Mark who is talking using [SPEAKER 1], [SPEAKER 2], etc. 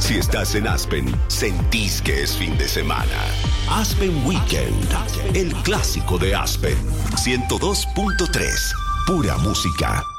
[SPEAKER 1] Si estás en Aspen, sentís que es fin de semana. Aspen Weekend, el clásico de Aspen. 102.3, pura música.